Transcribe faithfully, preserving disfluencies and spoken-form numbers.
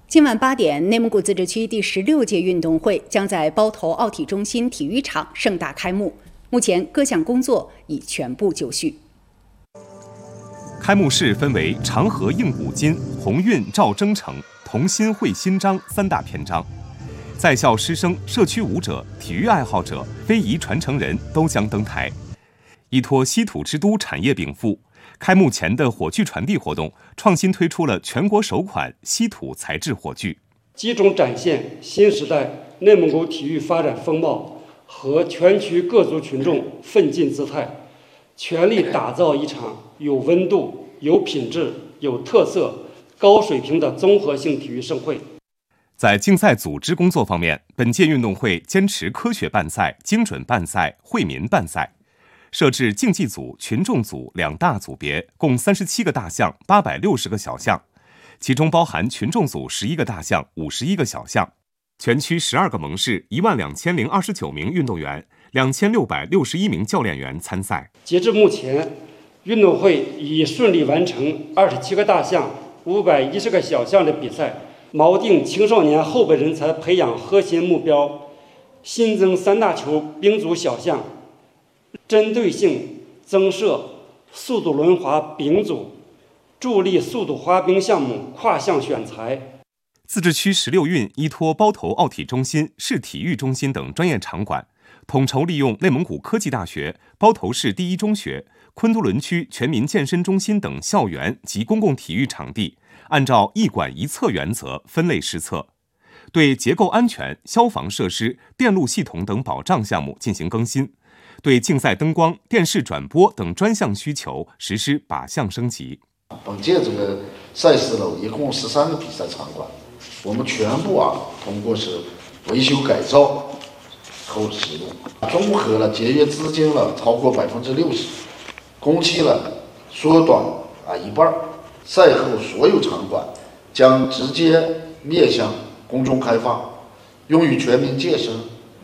今晚八点，内蒙古自治区第十六届运动会将在包头奥体中心体育场盛大开幕。目前各项工作已全部就绪。 开幕式分为长河应古今、鸿运兆征程、同心绘新章三大篇章。在校师生、社区舞者、体育爱好者、非遗传承人都将登台。依托稀土之都产业禀赋，开幕前的火炬传递活动创新推出了全国首款稀土材质火炬， 集中展现新时代内蒙古体育发展风貌和全区各族群众奋进姿态，全力打造一场有温度、有品质、有特色、高水平的综合性体育盛会。 在竞赛组织工作方面，本届运动会坚持科学办赛、精准办赛、惠民办赛，设置竞技组、群众组两大组别，共三十七个大项、八百六十个小项，其中包含群众组十一个大项、五十一个小项。全区十二个盟市一万两千零二十九名运动员、两千六百六十一名教练员参赛。 截至目前，运动会已顺利完成二十七个大项、五百一十个小项的比赛，锚定青少年后备人才培养核心目标，新增三大球丙组小项，针对性增设速度轮滑丙组，助力速度滑冰项目跨项选材。 自治区十六运依托包头奥体中心、市体育中心等专业场馆，统筹利用内蒙古科技大学、包头市第一中学、昆都仑区全民健身中心等校园及公共体育场地，按照一馆一策原则分类施测，对结构安全、消防设施、电路系统等保障项目进行更新，对竞赛灯光、电视转播等专项需求实施靶项升级。 本届这个赛事呢，一共十三个比赛场馆，我们全部啊通过是维修改造后使用，综合了节约资金了超过百分之六十，工期了缩短啊一半。赛后所有场馆将直接面向公众开放，用于全民健身。